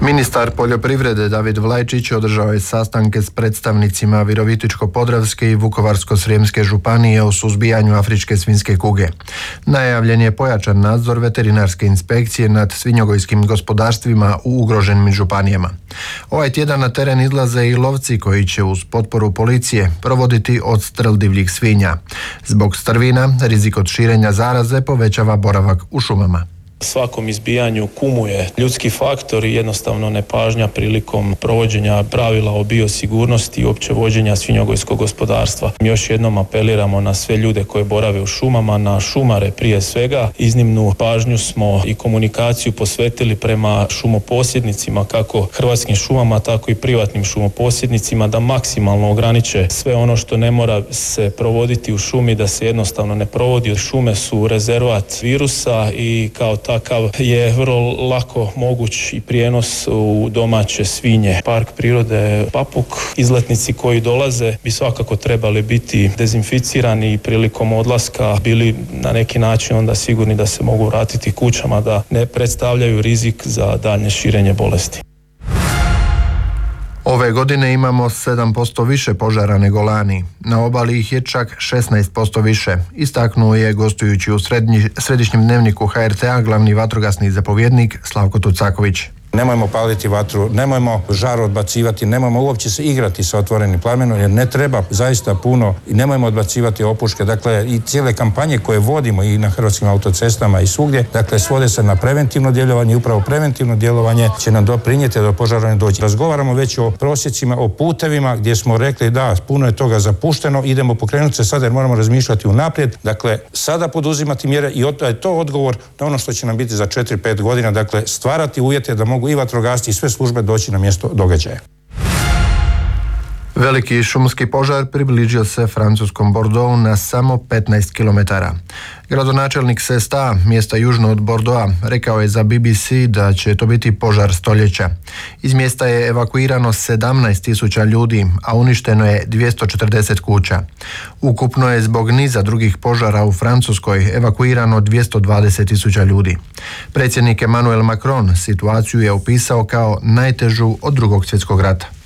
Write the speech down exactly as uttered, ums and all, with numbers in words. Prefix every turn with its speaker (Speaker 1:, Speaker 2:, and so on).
Speaker 1: Ministar poljoprivrede David Vlajčić održao je sastanke s predstavnicima Virovitičko-podravske i Vukovarsko-srijemske županije o suzbijanju afričke svinjske kuge. Najavljen je pojačan nadzor veterinarske inspekcije nad svinjogojskim gospodarstvima u ugroženim županijama. Ovaj tjedan na teren izlaze i lovci koji će uz potporu policije provoditi odstrel divljih svinja. Zbog strvina rizik od širenja zaraze povećava boravak u šumama.
Speaker 2: Svakom izbijanju kumuje ljudski faktor i jednostavno nepažnja prilikom provođenja pravila o biosigurnosti i opće vođenja svinjogojskog gospodarstva. Još jednom apeliramo na sve ljude koji borave u šumama, na šumare prije svega. Iznimnu pažnju smo i komunikaciju posvetili prema šumoposjednicima, kako Hrvatskim šumama, tako i privatnim šumoposjednicima, da maksimalno ograniče sve ono što ne mora se provoditi u šumi, da se jednostavno ne provodi. Šume su rezervat virusa i kao takav je vrlo lako moguć i prijenos u domaće svinje. Park prirode Papuk, izletnici koji dolaze bi svakako trebali biti dezinficirani i prilikom odlaska bili na neki način onda sigurni da se mogu vratiti kućama, da ne predstavljaju rizik za daljnje širenje bolesti.
Speaker 1: Ove godine imamo sedam posto više požara nego lani. Na obali ih je čak šesnaest posto više. Istaknuo je gostujući u srednji, središnjem dnevniku H R T-a glavni vatrogasni zapovjednik Slavko Tucaković.
Speaker 3: Nemojmo paliti vatru, nemojmo žar odbacivati, nemojmo uopće se igrati sa otvorenim plamenom jer ne treba zaista puno i nemojmo odbacivati opuške. Dakle, i cijele kampanje koje vodimo i na hrvatskim autocestama i svugdje, dakle, svode se na preventivno djelovanje i upravo preventivno djelovanje će nam doprinijeti da do požara ne dođe. Razgovaramo već o prosjecima, o putevima gdje smo rekli da puno je toga zapušteno, idemo pokrenuti se sada jer moramo razmišljati unaprijed. Dakle, sada poduzimati mjere i je to odgovor na ono što će nam biti za četiri pet godina, dakle, stvarati uvjete da mogu i vatrogasci i sve službe doći na mjesto događaja.
Speaker 1: Veliki šumski požar približio se francuskom Bordeauxu na samo petnaest kilometara. Gradonačelnik Sesta, mjesta južno od Bordeauxa, rekao je za B B C da će to biti požar stoljeća. Iz mjesta je evakuirano sedamnaest tisuća ljudi, a uništeno je dvjesto četrdeset kuća. Ukupno je zbog niza drugih požara u Francuskoj evakuirano dvjesto dvadeset tisuća ljudi. Predsjednik Emmanuel Macron situaciju je opisao kao najtežu od Drugog svjetskog rata.